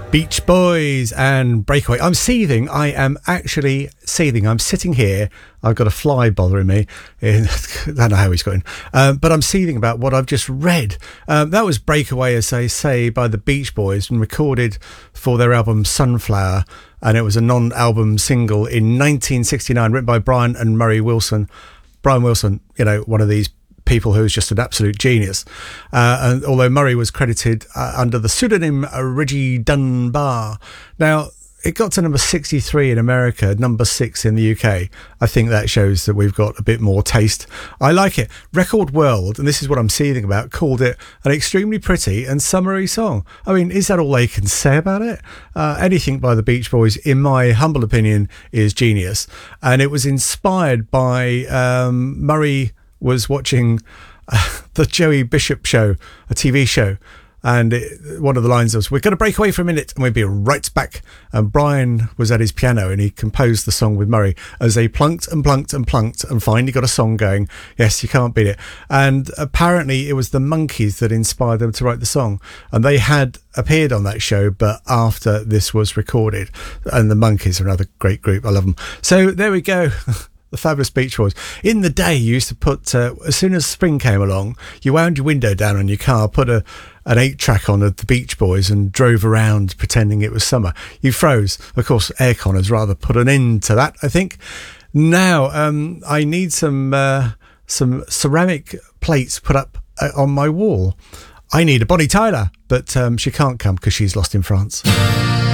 Beach Boys and Breakaway. I'm seething. I am actually seething. I'm sitting here. I've got a fly bothering me. I don't know how he's got in. But I'm seething about what I've just read. That was Breakaway, as they say, by the Beach Boys and recorded for their album Sunflower. And it was a non-album single in 1969, written by Brian and Murray Wilson. Brian Wilson, you know, one of these people who's just an absolute genius. And although Murray was credited under the pseudonym Reggie Dunbar. Now, it got to number 63 in America, number 6 in the UK. I think that shows that we've got a bit more taste. I like it. Record World, and this is what I'm seething about, called it an extremely pretty and summery song. I mean, is that all they can say about it? Anything by the Beach Boys, in my humble opinion, is genius. And it was inspired by Murray was watching the Joey Bishop show, a TV show, and one of the lines was, "We're going to break away for a minute and we'll be right back." And Brian was at his piano and he composed the song with Murray as they plunked and plunked and plunked and finally got a song going. Yes, you can't beat it. And apparently it was the Monkees that inspired them to write the song, and they had appeared on that show but after this was recorded. And the Monkees are another great group. I love them. So there we go. The fabulous Beach Boys. In the day, you used to put, as soon as spring came along, you wound your window down on your car, put an 8-track on of the Beach Boys and drove around pretending it was summer. You froze. Of course, aircon has rather put an end to that, I think. Now, I need some ceramic plates put up on my wall. I need a Bonnie Tyler, but she can't come because she's lost in France.